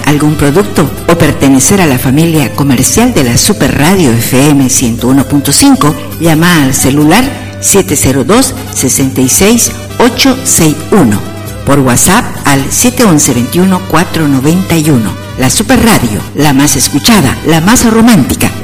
algún producto o pertenecer a la familia comercial de la Super Radio FM 101.5, llama al celular 702-66861. Por WhatsApp al 711-21-491. La Super Radio, la más escuchada, la más romántica,